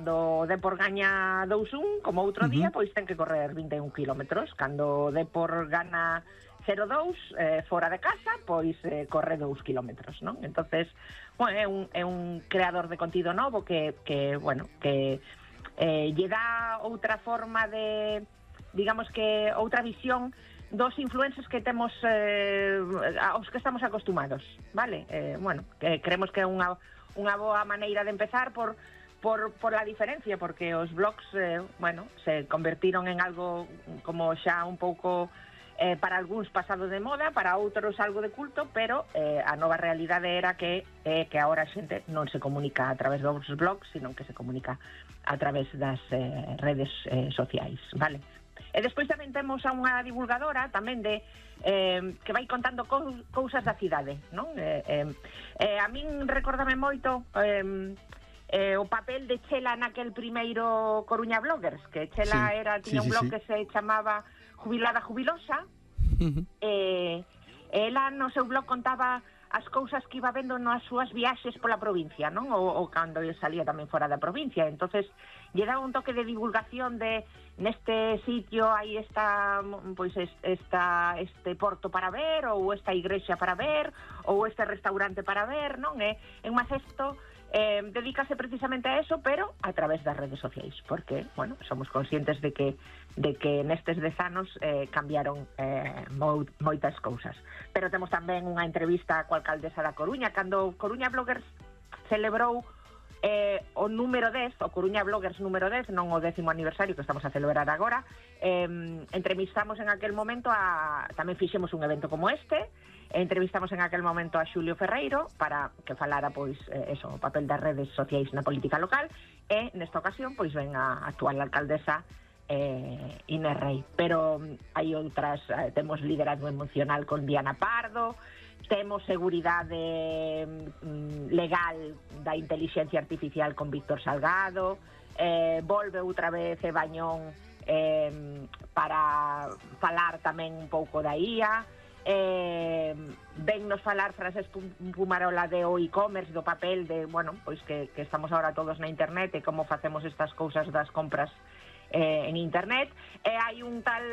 cando o Depor gaña 2-1, como outro día, pois ten que correr 21 kilómetros. Cando o Depor gana 0-2 fora de casa, pois corre 2 kilómetros, non? Entonces, bueno, é un creador de contido novo que lle dá outra forma de, digamos que outra visión dos influencers que temos aos que estamos acostumados, vale? Creemos que é unha boa maneira de empezar por a diferencia, porque os blogs, se convertiron en algo como xa un pouco para algúns pasado de moda, para outros algo de culto, pero a nova realidade era que agora a xente non se comunica a través dos blogs, sino que se comunica a través das redes sociais, vale? E despois tamén temos a unha divulgadora tamén que vai contando cousas da cidade, non? A min recórdame moito o papel de Chela naquel primeiro Coruña Bloggers, que Chela tiña un blog que se chamaba Jubilada Jubilosa, ela no seu blog contaba as cousas que iba vendo nas súas viaxes pola provincia, non? Ou cando salía tamén fora da provincia. Entonces, lle daba un toque de divulgación de neste sitio aí está, pois, este porto para ver, ou esta igrexa para ver, ou este restaurante para ver, non? En Macesto dedícase precisamente a eso, pero a través das redes sociais, porque, bueno, somos conscientes de que nestes 10 anos cambiaron moitas cousas. Pero temos tamén unha entrevista coa alcaldesa da Coruña, cando Coruña Bloggers celebrou o número 10, o Coruña Bloggers número 10, non o 10º aniversario que estamos a celebrar agora. Entrevistamos en aquel momento tamén fixemos un evento como este. Entrevistamos en aquel momento a Xulio Ferreiro para que falara, pois, o papel das redes sociais na política local, e nesta ocasión, pois, ven a actual alcaldesa Inés Rei. Pero hai outras, temos liderazgo emocional con Diana Pardo, temos seguridade legal da inteligencia artificial con Víctor Salgado, volve outra vez Bañón para falar tamén un pouco da IA, vennos falar Francesco Pumarola de o e-commerce, do papel de, bueno, pois que estamos ahora todos na internet e como facemos estas cousas das compras en internet. E hai un tal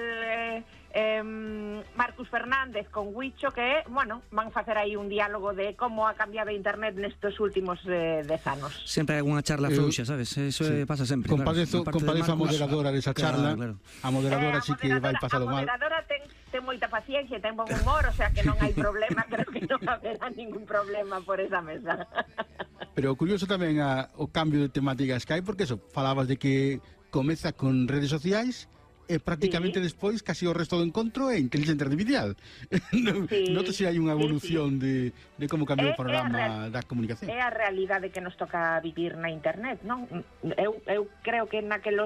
Marcus Fernández con Huicho que, bueno, van facer aí un diálogo de como ha cambiado internet nestes últimos 10 anos. Sempre hai unha charla fluxa, sabes? Eso pasa sempre. Compadezo a moderadora desa charla. Claro. A moderadora sí que vai pasado mal. A moderadora ten moita paciencia, ten bon humor, o sea que non hai problema, creo que non haberá ningún problema por esa mesa. Pero curioso tamén o cambio de temáticas que hai, porque eso, falabas de que comeza con redes sociais e prácticamente despois casi o resto do encontro é inteligencia artificial. Noto se hai unha evolución de como cambiou o programa da comunicación. É a realidade que nos toca vivir na internet, non? Eu creo que naquel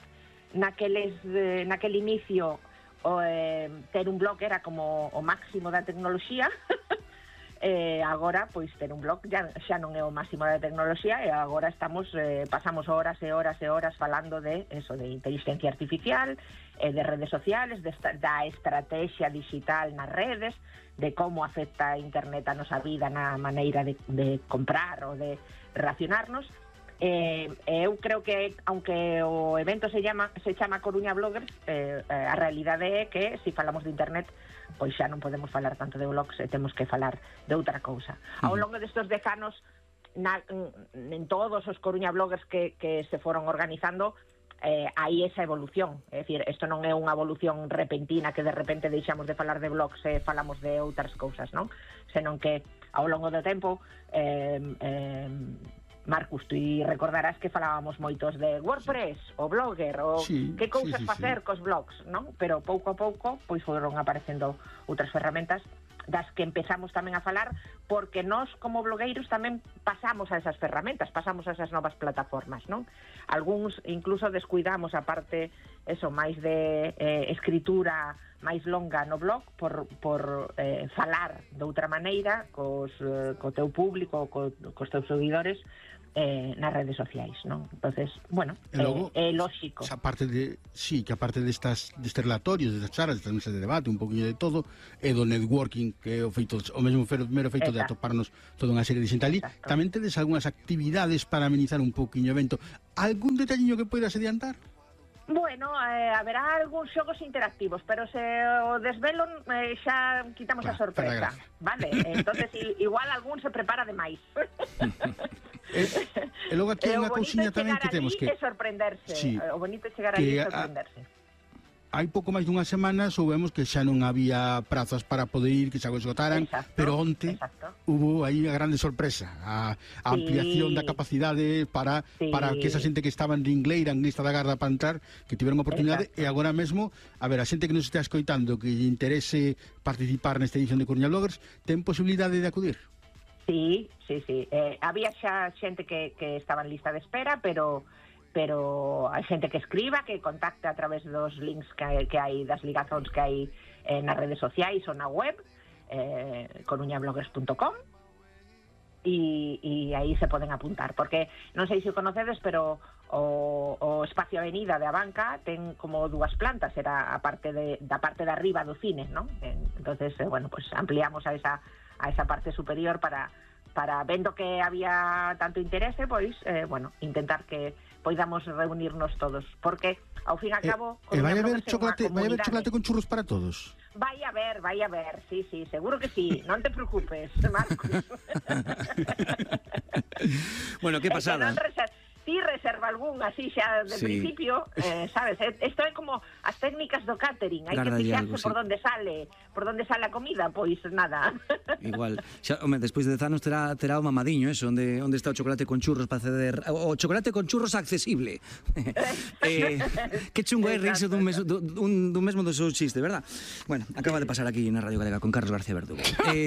inicio ter un blog era como o máximo da tecnoloxía. Agora, pois, ter un blog xa non é o máximo da tecnoloxía, e agora pasamos horas e horas e horas falando de inteligencia artificial, de redes sociales, da estrategia digital nas redes, de como afecta a internet a nosa vida na maneira de comprar ou de relacionarnos. Eu creo que, aunque o evento se chama Coruña Bloggers, a realidade é que, se falamos de internet, pois xa non podemos falar tanto de blogs e temos que falar de outra cousa. Ao longo destes 10 anos, en todos os Coruña Bloggers que se foron organizando, hai esa evolución. É dicir, isto non é unha evolución repentina que de repente deixamos de falar de blogs e falamos de outras cousas, non? Senón que ao longo do tempo Marcus, tú recordarás que falábamos moitos de WordPress, o Blogger, o que cousas facer cos blogs, non? Pero pouco a pouco pois foron aparecendo outras ferramentas das que empezamos tamén a falar, porque nós como blogueiros tamén pasamos a esas ferramentas, pasamos a esas novas plataformas, non? Algúns incluso descuidamos a parte máis de escritura máis longa no blog por falar de outra maneira co teu público, cos teus seguidores, nas redes sociais, non? Entonces, bueno, logo, é lógico. Aparte de, sí, que aparte destes relatorios, destas charlas, destas mesas de debate, un poquinho de todo, e do networking, que é o mesmo mero feito de atoparnos toda unha serie de xente ali, tamén tedes algunhas actividades para amenizar un poquinho o evento. Algún detalliño que poidas adiantar? Bueno, haberá algúns xogos interactivos, pero se o desvelo xa quitamos a sorpresa, vale? Entonces igual algún se prepara demais. E logo aquí hai unha cousiña tamén que temos que... O bonito é sorprenderse, sí, o bonito é chegar ali e sorprenderse. Hai pouco máis dunha semana soubemos que xa non había prazas para poder ir, que xa esgotaran, pero onte hubo aí a grande sorpresa, a ampliación da capacidade para que esa xente que estaba en Ringleira, en lista da Garda para entrar, que tiveron oportunidade, e agora mesmo, a ver, a xente que nos estea escoitando, que lle interese participar nesta edición de Coruña Bloggers, ten posibilidade de acudir? Sí. Había xa xente que estaba en lista de espera, pero hai xente que escriba, que contacta a través dos links que hai, das ligazóns que hai nas redes sociais ou na web, coruñabloggers.com, e aí se poden apuntar, porque non sei se o conocedes, pero o Espacio Avenida de Abanca ten como dúas plantas, era da parte de arriba do cine, non? Entonces, bueno, pues ampliamos a esa parte superior para vendo que había tanto interese, pois, bueno, intentar que poidamos reunirnos todos, porque ao fin e ao cabo vai haber chocolate con churros para todos. Vai a ver, sí, seguro que sí, non te preocupes, Marcos. Bueno, que pasada. Ti reserva algún así xa de principio, sabes, isto é como as técnicas do catering, hai que fixarse por onde sale a comida, pois nada. Igual, xa, home, despois de 10 anos terá o mamadiño, eso, onde está o chocolate con churros para ceder, o chocolate con churros accesible. Que chungo é reírse dun mesmo do seu chiste, verdad? Bueno, acaba de pasar aquí na Radio Galega con Carlos García Verdugo.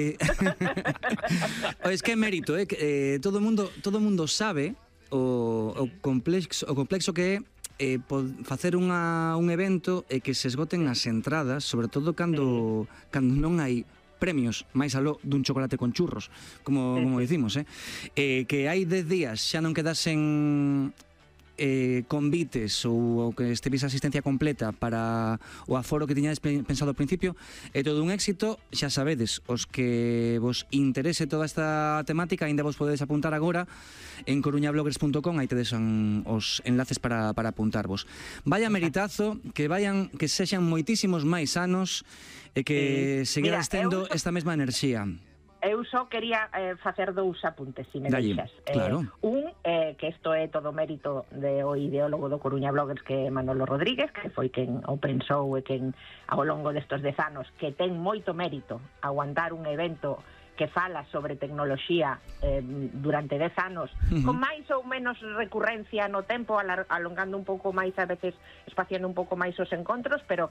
Es que é mérito, todo o mundo sabe o complexo que é facer un evento e que se esgoten as entradas, sobre todo cando non hai premios máis aló dun chocolate con churros, como dicimos, que hai 10 días xa non quedasen convites ou que estevis asistencia completa para o aforo que tiñades pensado ao principio, é todo un éxito. Xa sabedes, os que vos interese toda esta temática aínda vos podedes apuntar agora en coruñabloggers.com, aí tedes os enlaces para apuntarvos. Vaya meritazo, que sexan moitísimos máis anos e que seguirades tendo esta mesma enerxía. Eu só quería facer dous apuntes, se me deixas. Claro. Que isto é todo mérito do ideólogo do Coruña Bloggers, que é Manolo Rodríguez, que foi quen o pensou e quen ao longo destes 10 anos, que ten moito mérito aguantar un evento que fala sobre tecnoloxía durante 10 anos, con máis ou menos recurrencia no tempo, alongando un pouco máis, a veces espaciando un pouco máis os encontros, pero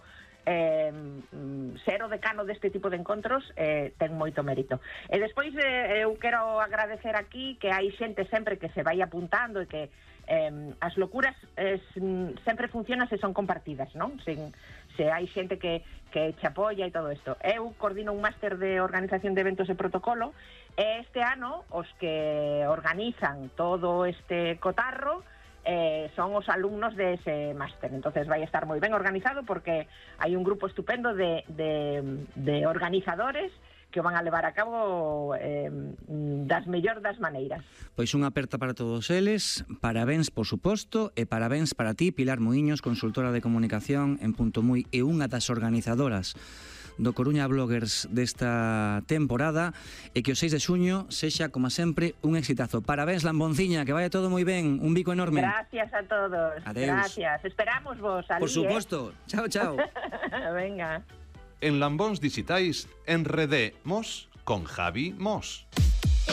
ser o decano deste tipo de encontros ten moito mérito. E despois eu quero agradecer aquí que hai xente sempre que se vai apuntando e que as locuras sempre funcionan se son compartidas, non? Se hai xente que che apoia e todo isto. Eu coordino un máster de organización de eventos e protocolo, e este ano os que organizan todo este cotarro son os alumnos de ese máster. Entonces vai estar moi ben organizado, porque hai un grupo estupendo de organizadores que o van a levar a cabo das mellor das maneiras. Pois unha aperta para todos eles, parabéns por suposto, e parabéns para ti, Pilar Muiños, consultora de comunicación en Punto Muy e unha das organizadoras do Coruña Bloggers desta temporada, e que o 6 de xuño sexa, como sempre, un exitazo. Parabéns, Lambonciña, que vaya todo moi ben. Un bico enorme. Gracias a todos. Adeus. Gracias. Esperamos vos ali. Por suposto. Chao, chao. Venga. En Lambóns Dixitais enredemos con Javi Mos.